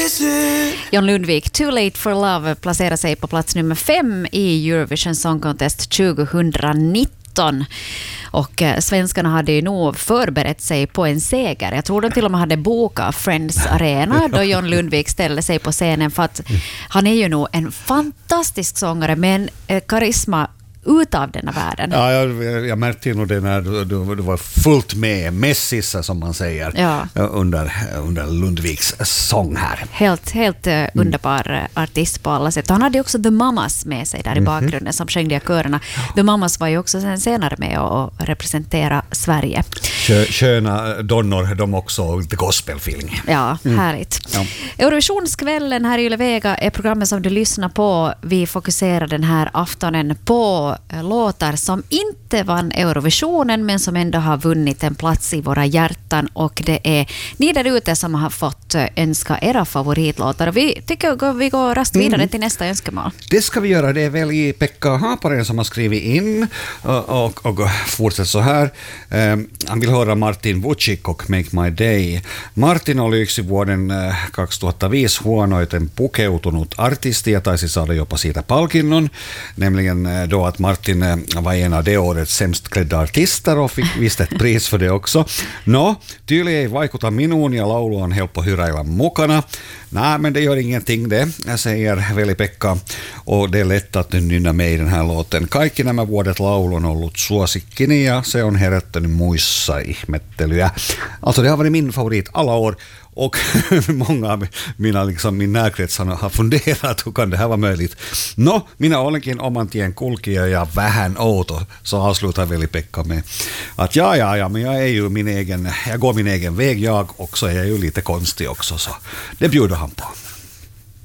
John Lundvik, Too Late for Love, placerar sig på plats nummer 5 i Eurovision Song Contest 2019. Och svenskarna hade ju nog förberett sig på en seger. Jag tror de till och med hade bokat Friends Arena då John Lundvik ställde sig på scenen, för att han är ju nog en fantastisk sångare med en karisma utav denna världen. Ja, jag märkte nog det när du var fullt med Messis, som man säger, under Lundviks sång här. Helt underbar artist på alla sätt. Han hade också The Mamas med sig där i bakgrunden som sjöng de körerna. The Mamas var ju också sen senare med och representera Sverige. Sköna donnor, de också, the gospel-feeling. Ja, härligt. Ja. Eurovisionskvällen här i Yle Vega är programmet som du lyssnar på. Vi fokuserar den här aftonen på låtar som inte vann Eurovisionen men som ändå har vunnit en plats i våra hjärtan, och det är ni där ute som har fått önska era favoritlåtar. Och vi tycker vi går rast vidare till nästa önskemål. Det ska vi göra. Det är väl Pekka Haapanen som har skrivit in och fortsätter så här. Han vill höra Martin Vucik och Make My Day. Martin oli yksi vuoden 2005 huonoiten pukeutunut artisti ja taisi saada jopa siitä palkinnon, nämligen då att Martin var en av det årets sämst klädda artister och fick visst ett pris för det också. No, tyyli ei vaikuta minuun ja laulu on helppo hyräillä mukana. Nej, men det gör ingenting det, säger Veli-Pekka, och det är lätt att nynna med i den här låten. Kaikki nämä vuodet laulu on ollut suosikkini ja se on herättänyt muissa ihmettelyä. Alltså det har varit min favorit alla år. Och många av min närkrets har funderat hur kan det här vara möjligt. No, minä olenkin oman tien kulkija ja vähän outo, så avslutar Veli-Pekka med att ja, men jag går min egen väg jag, och så är jag ju lite konstig också, så det bjuder han på.